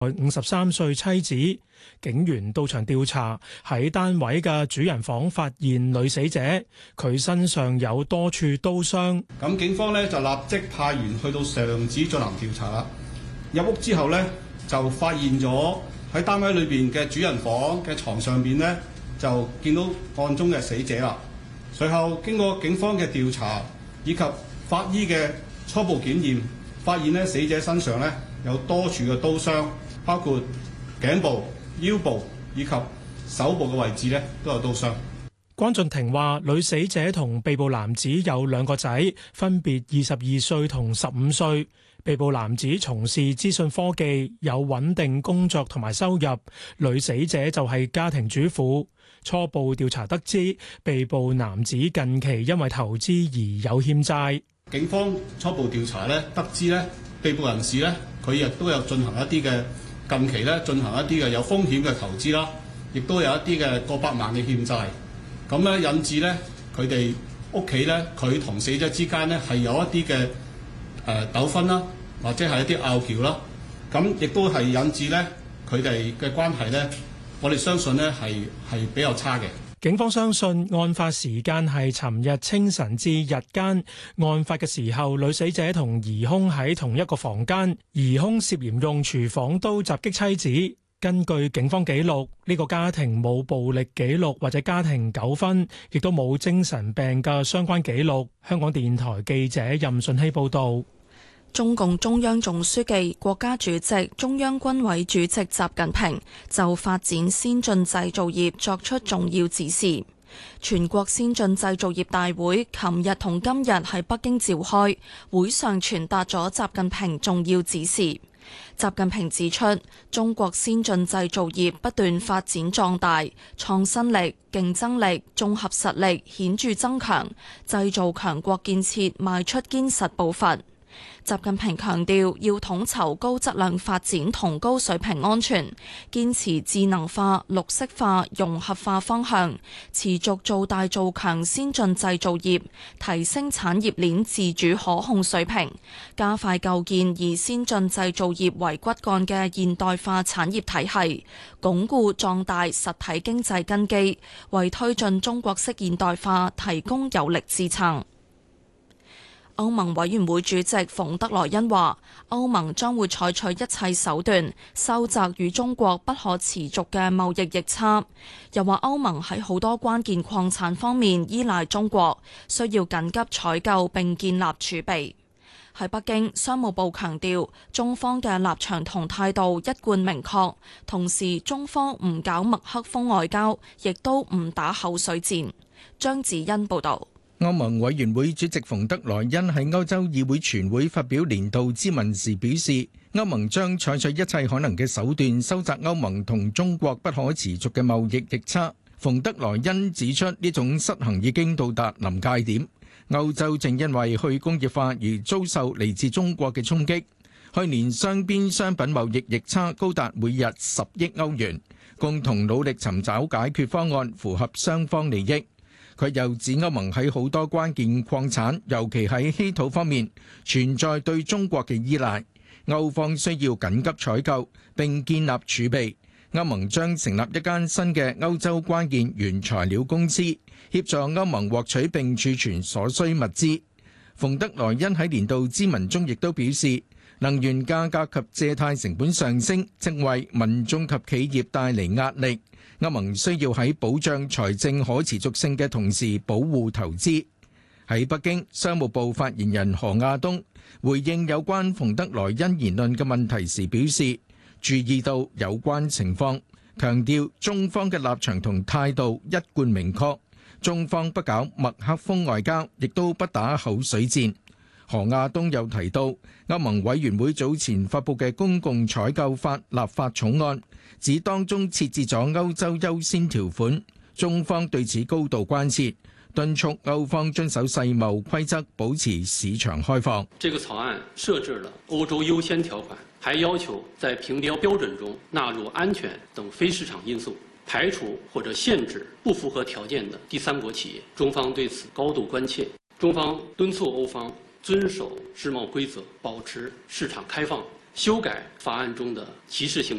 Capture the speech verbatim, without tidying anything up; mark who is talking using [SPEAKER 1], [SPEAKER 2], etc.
[SPEAKER 1] 五十三歲妻子，警員到場調查，喺單位嘅主人房發現女死者，佢身上有多處刀傷。
[SPEAKER 2] 咁警方咧就立即派員去到上址進行調查啦。入屋之後咧，就發現咗喺單位裏邊嘅主人房嘅床上邊咧，就見到案中嘅死者啦。隨後經過警方嘅調查以及法醫嘅初步檢驗，發現咧死者身上咧有多處嘅刀傷。包括頸部、腰部以及手部嘅位置咧，都有刀傷。
[SPEAKER 1] 關俊廷話：女死者同被捕男子有兩個仔，分別二十二歲同十五歲。被捕男子從事資訊科技，有穩定工作同埋收入；女死者就係家庭主婦。初步調查得知，被捕男子近期因為投資而有欠債。
[SPEAKER 2] 警方初步調查咧，得知咧被捕人士咧，佢亦都有進行一啲嘅。近期咧進行一啲嘅有風險嘅投資啦，亦都有一啲嘅過百萬嘅欠債，咁咧引致咧佢哋屋企咧佢同死者之間咧係有一啲嘅誒糾紛啦，或者係一啲拗撬啦，咁亦都係引致咧佢哋嘅關係咧，我哋相信咧係係比較差嘅。
[SPEAKER 1] 警方相信案發時間係尋日清晨至日間，案發嘅時候，女死者同疑兇喺同一個房間，疑兇涉嫌用廚房刀襲擊妻子。根據警方記錄，呢個家庭冇暴力記錄或者家庭糾紛，亦都冇精神病嘅相關記錄。香港電台記者任順希報導。
[SPEAKER 3] 中共中央總書記、國家主席、中央軍委主席習近平就發展先進製造業作出重要指示。全國先進製造業大會琴日同今日喺北京召開，會上傳達咗習近平重要指示。習近平指出，中國先進製造業不斷發展壯大，創新力、競爭力、綜合實力顯著增強，製造強國建設邁出堅實步伐。習近平強調，要統籌高質量發展同高水平安全，堅持智能化、綠色化、融合化方向，持續做大做強先進製造業，提升產業鏈自主可控水平，加快構建以先進製造業為骨幹嘅現代化產業體系，鞏固壯大實體經濟根基，為推進中國式現代化提供有力支撐。歐盟委員會主席馮德萊恩話，歐盟將會採取一切手段收窄與中國不可持續嘅貿易逆差。又話歐盟喺好多關鍵礦產方面依賴中國，需要緊急採購並建立儲備。喺北京，商務部強調，中方嘅立場同態度一貫明確，同時中方唔搞麥克風外交，亦都唔打口水戰。張子欣報導。
[SPEAKER 4] 歐盟委員會主席馮德萊恩喺歐洲議會全會發表年度咨文時表示，歐盟將採取一切可能嘅手段收窄歐盟同中國不可持續嘅貿易逆差。馮德萊恩指出，呢種失衡已經到達臨界點，歐洲正因為去工業化而遭受嚟自中國嘅衝擊。去年雙邊商品貿易逆差高達每日十億歐元，共同努力尋找解決方案，符合雙方利益。佢又指歐盟喺好多關鍵礦產，尤其喺稀土方面，存在對中國嘅依賴。歐方需要緊急採購並建立儲備。歐盟將成立一間新嘅歐洲關鍵原材料公司，協助歐盟獲取並儲存所需物資。馮德萊恩喺年度咨文中亦都表示，能源價格及借貸成本上升，正為民眾及企業帶嚟壓力。歐盟需要喺保障財政可持續性嘅同時保護投資。喺北京，商務部發言人何亞東回應有關馮德萊恩言論嘅問題時表示，注意到有關情況，強調中方嘅立場同態度一貫明確，中方不搞麥克風外交，亦都不打口水戰。何亞東又提到，歐盟委員會早前發布嘅公共採購法立法草案，指當中設置咗歐洲優先條款，中方對此高度關切，敦促歐方遵守世貿規則，保持市場開放。
[SPEAKER 5] 這個草案設置了歐洲優先條款，還要求在評標標準中納入安全等非市場因素，排除或者限制不符合條件的第三國企業。中方對此高度關切，中方敦促歐方遵守世貿規則，保持市場開放， 修改法案中的歧視性